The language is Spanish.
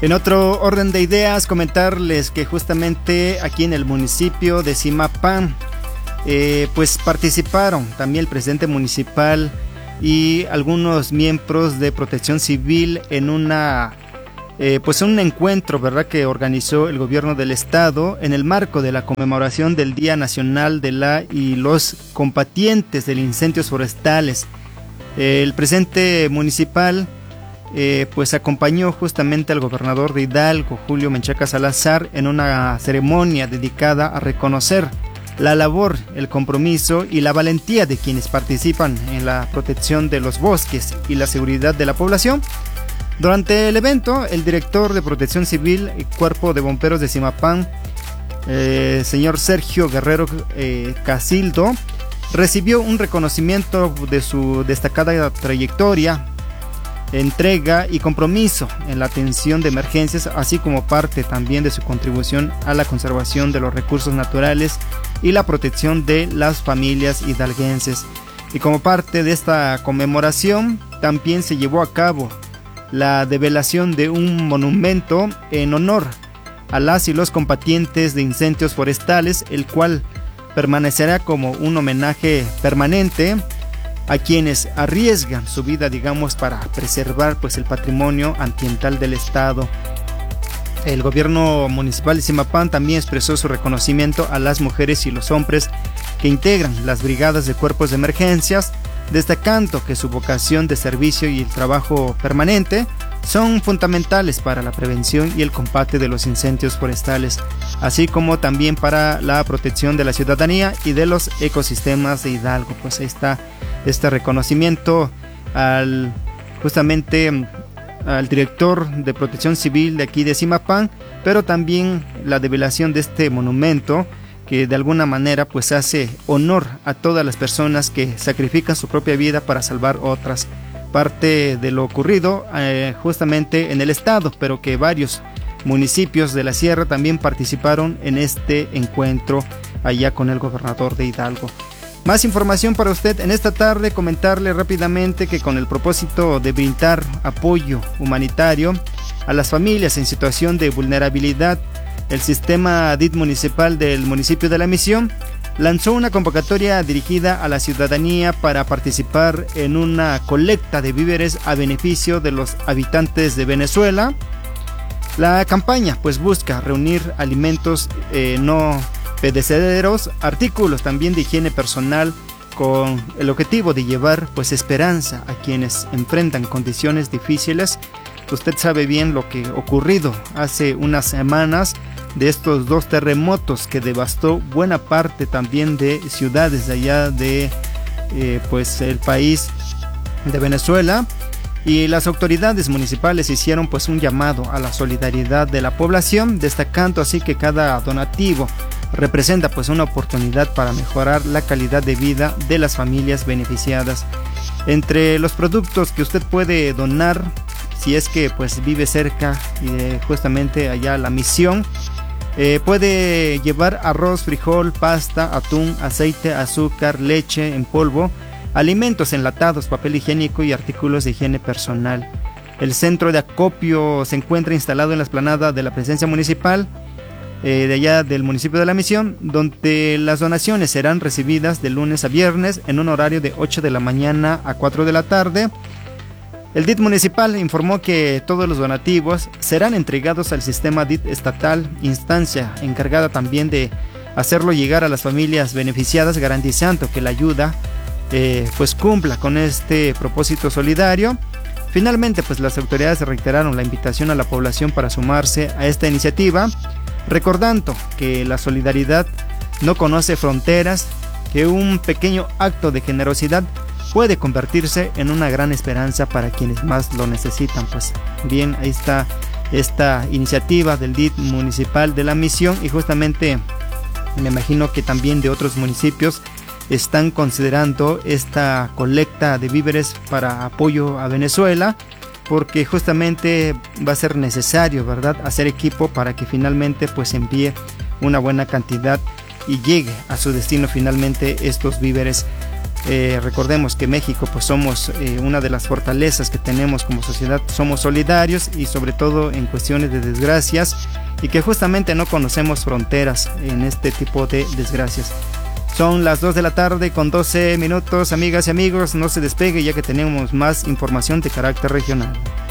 En otro orden de ideas, comentarles que justamente aquí en el municipio de Zimapán, pues participaron también el presidente municipal y algunos miembros de Protección Civil en pues un encuentro, ¿verdad?, que organizó el gobierno del estado en el marco de la conmemoración del Día Nacional de la y los Combatientes de Incendios Forestales. El presidente municipal pues acompañó justamente al gobernador de Hidalgo, Julio Menchaca Salazar, en una ceremonia dedicada a reconocer la labor, el compromiso y la valentía de quienes participan en la protección de los bosques y la seguridad de la población. Durante el evento, el director de Protección Civil y Cuerpo de Bomberos de Zimapán, señor Sergio Guerrero Casildo, recibió un reconocimiento de su destacada trayectoria, entrega y compromiso en la atención de emergencias, así como parte también de su contribución a la conservación de los recursos naturales y la protección de las familias hidalguenses. Y como parte de esta conmemoración, también se llevó a cabo la develación de un monumento en honor a las y los combatientes de incendios forestales, el cual permanecerá como un homenaje permanente a quienes arriesgan su vida, digamos, para preservar pues el patrimonio ambiental del estado. El gobierno municipal de Zimapán también expresó su reconocimiento a las mujeres y los hombres que integran las brigadas de cuerpos de emergencias, destacando que su vocación de servicio y el trabajo permanente son fundamentales para la prevención y el combate de los incendios forestales, así como también para la protección de la ciudadanía y de los ecosistemas de Hidalgo. Pues ahí está este reconocimiento justamente al director de Protección Civil de aquí de Zimapán, pero también la develación de este monumento que de alguna manera pues hace honor a todas las personas que sacrifican su propia vida para salvar otras. Parte de lo ocurrido justamente en el estado, pero que varios municipios de la sierra también participaron en este encuentro allá con el gobernador de Hidalgo. Más información para usted en esta tarde, comentarle rápidamente que con el propósito de brindar apoyo humanitario a las familias en situación de vulnerabilidad, el sistema DIT municipal del municipio de La Misión lanzó una convocatoria dirigida a la ciudadanía para participar en una colecta de víveres a beneficio de los habitantes de Venezuela. La campaña pues busca reunir alimentos no perecederos, artículos también de higiene personal, con el objetivo de llevar pues esperanza a quienes enfrentan condiciones difíciles. Usted sabe bien lo que ocurrido hace unas semanas de estos dos terremotos que devastó buena parte también de ciudades de allá de pues el país de Venezuela, y las autoridades municipales hicieron pues un llamado a la solidaridad de la población, destacando así que cada donativo representa pues una oportunidad para mejorar la calidad de vida de las familias beneficiadas. Entre los productos que usted puede donar, si es que pues vive cerca y justamente allá La Misión, puede llevar arroz, frijol, pasta, atún, aceite, azúcar, leche en polvo, alimentos enlatados, papel higiénico y artículos de higiene personal. El centro de acopio se encuentra instalado en la explanada de la Presidencia Municipal de allá del municipio de La Misión, donde las donaciones serán recibidas de lunes a viernes en un horario de 8 de la mañana a 4 de la tarde. El DIT municipal informó que todos los donativos serán entregados al sistema DIT estatal, instancia encargada también de hacerlo llegar a las familias beneficiadas, garantizando que la ayuda pues cumpla con este propósito solidario. Finalmente, pues las autoridades reiteraron la invitación a la población para sumarse a esta iniciativa, recordando que la solidaridad no conoce fronteras, que un pequeño acto de generosidad puede convertirse en una gran esperanza para quienes más lo necesitan. Pues bien, ahí está esta iniciativa del DIT municipal de La Misión, y justamente me imagino que también de otros municipios están considerando esta colecta de víveres para apoyo a Venezuela, porque justamente va a ser necesario, ¿verdad?, hacer equipo para que finalmente pues envíe una buena cantidad y llegue a su destino finalmente estos víveres. Recordemos que México pues somos una de las fortalezas que tenemos como sociedad, somos solidarios y sobre todo en cuestiones de desgracias, y que justamente no conocemos fronteras en este tipo de desgracias. Son las 2 de la tarde con 12 minutos, amigas y amigos, no se despegue ya que tenemos más información de carácter regional.